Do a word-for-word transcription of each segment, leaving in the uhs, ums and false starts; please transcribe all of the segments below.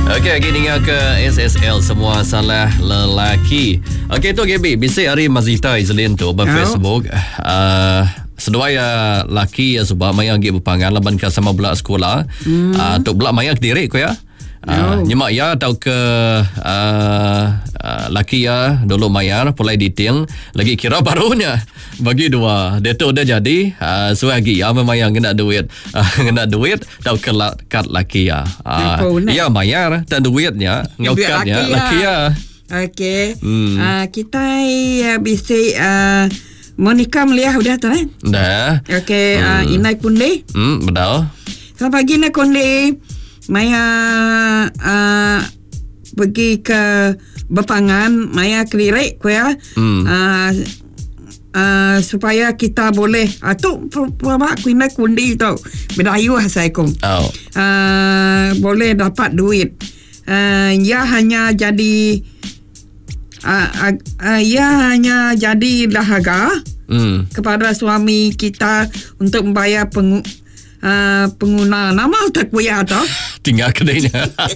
Okey, lagi dengar ke S S L semua salah lelaki. Okey tu Gaby, bisik hari Mazita Izlin tu ber Facebook. Uh, Sedua laki ya sebab maya gi berpangan laban ke sama belak sekolah. Hmm. Uh, tok belak maya ke diri ko ya. Uh, nyemak ya tau ke uh, uh, laki ya dulu mayar pulai diting lagi kira barunya bagi dua dia tu dah jadi uh, suagi ya memayang kena duit uh, kena duit tau ke kad laki ya uh, ya mayar dan duitnya ngaukatnya laki ya. Okey. Hmm. Uh, kita uh, bisik uh, Monica melihat udah tu eh? Dah. Okey, hmm. uh, inai kundi. Hmm, betul. Selamat pagi nak kundi. Maya uh, pergi ke berpangan, Maya kelirik ko ya. Hmm. Uh, uh, supaya kita boleh atuk puak ku inai kundi tu. Bedayu hasai ko. Oh. Uh, boleh dapat duit. Uh, ya hanya jadi uh, uh, uh, ya hanya jadi dahaga hmm. kepada suami kita untuk membayar pengu Uh, pengguna nama tak kuya atau tinggal kedainya.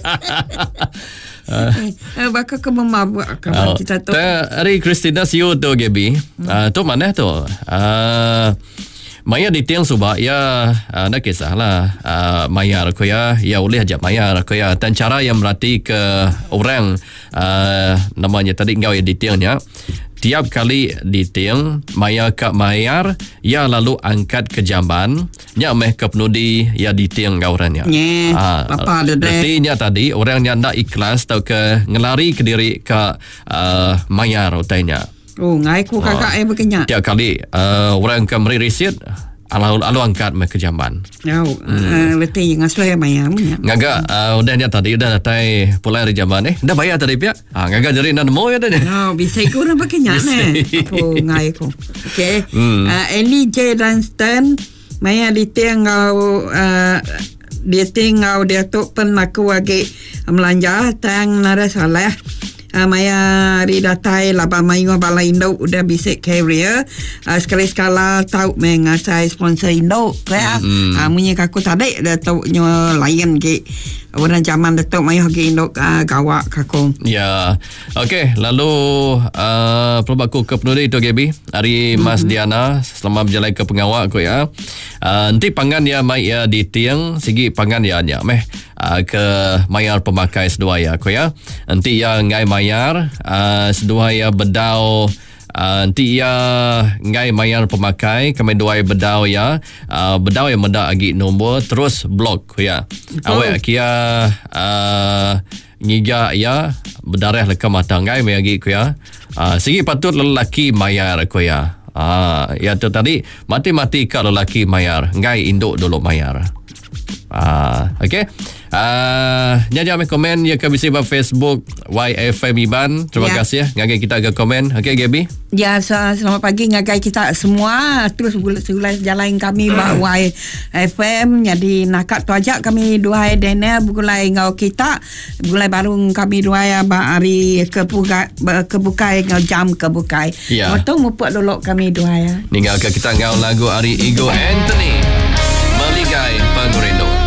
uh, uh, bakal ke memabuk kabar uh, kita tu. Hari Christina siu tu Gaby. Hmm. Uh, tu mana tu? Uh, Maya di tiang subak ya uh, nak kisahlah uh, mayar ko ya ya boleh aja mayar ko ya dan cara yang berarti ke orang uh, namanya tadi engkau ya di tiangnya. Tiap kali di tiang maya kak mayar ya lalu angkat ke jamban nya meh ke penudi ya di tiang gaurannya. Nye, ah, apa ada deh. Artinya tadi orang yang nak ikhlas tau ke ngelari ke diri ke uh, mayar utainya. Oh, ngai ku kakak eh berkenyak. Tiap kali uh, orang ke meri risit Alu, alu angkat me ke jamban. Ya, hmm. uh, letih yang asal maya punya. Ngaga uh, udah dia tadi udah datai pulai dari jamban eh. Dah bayar tadi pia. Ah ngaga jadi nak nemu ya tadi. No, bisa ku nak pakai nyak ne. Apa ngai ku. Okey. Hmm. Uh, Ellie J Dunstan maya di tengau uh, dia tengau dia tu pernah ku wagi melanja tang nara salah. Uh, maya ri datai laba mayu bala Indo udah bisik carrier uh, sekali-sekala tahu mengasai sponsor Indo kaya mm-hmm. uh, munyi kaku tadi dah tahu nyo layan ke orang zaman datuk mayu ke Indo uh, gawak kaku ya okey lalu uh, perlu aku ke penuri itu Gaby hari Mas mm-hmm. Diana selamat berjalan ke pengawak aku ya uh, nanti pangan ya mai ya di tiang segi pangan ya nya meh uh, ke mayar pemakai sedua ya aku ya nanti ya ngai mayar uh, sedua ya bedau Uh, nanti ia ngai mayar pemakai kami dua bedau ya uh, bedau yang menda agi nombor terus blok ya awak kia uh, ngiga ya berdarah leka mata ngai mai agi ku ya uh, segi patut lelaki mayar ku ya ah uh, ya tu tadi mati-mati ka lelaki mayar ngai induk dulu mayar ah uh, okey Uh, jangan jangan komen ya ke bisi ba Facebook Y F M Iban. Terima ya. kasih ya ngagai kita ke komen. Okey Gaby. Ya, selamat pagi ngagai kita semua. Terus segulai jalan kami ba Y F M. Jadi nakat tu aja kami dua dene begulai ngau kita. Begulai baru kami dua ya ba hari kebuka kebukai ngau jam kebukai. Ya. Motong mupuk dulu kami dua ya. Ninggalkan kita ngau lagu Ari Ego Anthony.